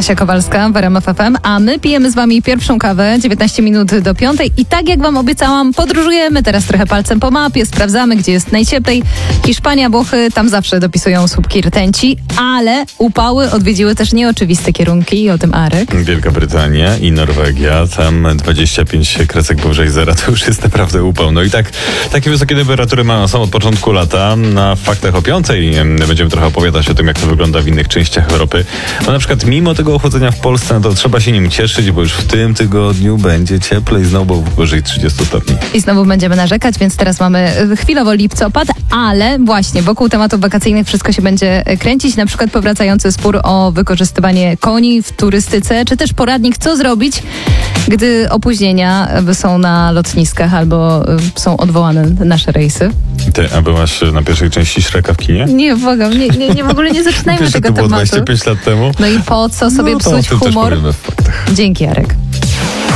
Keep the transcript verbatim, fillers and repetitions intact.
Kasia Kowalska w R M F F M, a my pijemy z wami pierwszą kawę, dziewiętnaście minut do piątej i tak jak wam obiecałam, podróżujemy teraz trochę palcem po mapie, sprawdzamy, gdzie jest najcieplej. Hiszpania, Włochy, tam zawsze dopisują słupki rtęci, ale upały odwiedziły też nieoczywiste kierunki i o tym Arek. Wielka Brytania i Norwegia, tam dwadzieścia pięć kresek powyżej zera, to już jest naprawdę upał. No i tak, takie wysokie temperatury ma, są od początku lata. Na faktach o piątej będziemy trochę opowiadać o tym, jak to wygląda w innych częściach Europy. Bo na przykład mimo tego ochłodzenia w Polsce, no to trzeba się nim cieszyć, bo już w tym tygodniu będzie cieplej znowu powyżej trzydziestu stopni. I znowu będziemy narzekać, więc teraz mamy chwilowo lipcopad, ale właśnie wokół tematów wakacyjnych wszystko się będzie kręcić. Na przykład powracający spór o wykorzystywanie koni w turystyce, czy też poradnik, co zrobić, gdy opóźnienia są na lotniskach albo są odwołane nasze rejsy. Ty, a byłaś na pierwszej części Shreka w kinie? Nie, błagam, nie, nie, nie w ogóle nie zaczynajmy Wiesz, tego to było tematu. dwadzieścia pięć lat temu. No i po co sobie no, to psuć o tym humor? też powiemy w faktach. Dzięki, Jarek.